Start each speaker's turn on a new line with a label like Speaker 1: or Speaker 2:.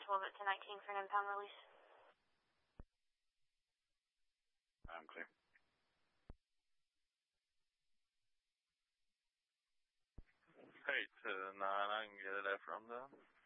Speaker 1: a little bit to 19 for an impound release.
Speaker 2: I'm clear.
Speaker 3: Hey, to 9, I can get it after I'm done.